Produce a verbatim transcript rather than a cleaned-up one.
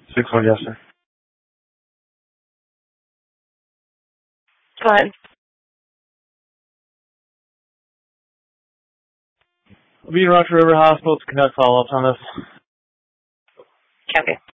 six one, yes, sir. Go ahead. We'll be in Rock River Hospital to conduct follow-ups on this. Copy.